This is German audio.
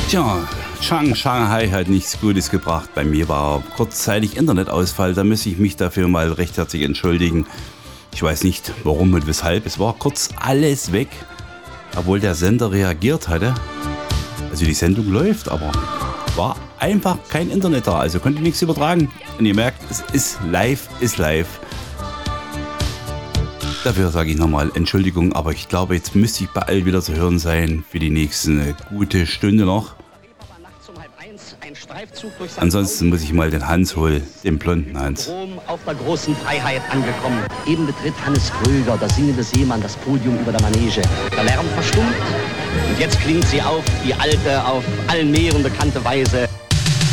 Tja, Shanghai hat nichts Gutes gebracht. Bei mir war kurzzeitig Internetausfall. Da muss ich mich dafür mal recht herzlich entschuldigen. Ich weiß nicht, warum und weshalb. Es war kurz alles weg, obwohl der Sender reagiert hatte. Also die Sendung läuft, aber war einfach kein Internet da. Also konnte nichts übertragen. Und ihr merkt, es ist live, Dafür sage ich nochmal Entschuldigung, aber ich glaube, jetzt müsste ich bald wieder zu hören sein für die nächste gute Stunde noch. Ansonsten muss ich mal den Hans holen, den blonden Hans. Auf der großen Freiheit angekommen. Eben betritt Hannes Kröger, der singende Seemann, das Podium über der Manege. Der Lärm verstummt und jetzt klingt sie auf, die alte, auf allen Meeren bekannte Weise.